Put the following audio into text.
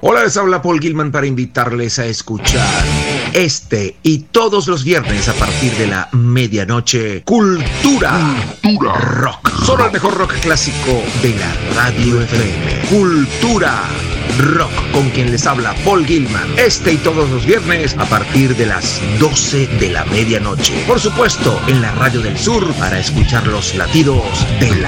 Hola, les habla Paul Gilman para invitarles a escuchar este y todos los viernes a partir de la medianoche Cultura Rock. Solo el mejor rock clásico de la radio FM. Cultura Rock, con quien les habla Paul Gilman. Este y todos los viernes a partir de las 12 de la medianoche. Por supuesto, en la Radio del Sur para escuchar los latidos de la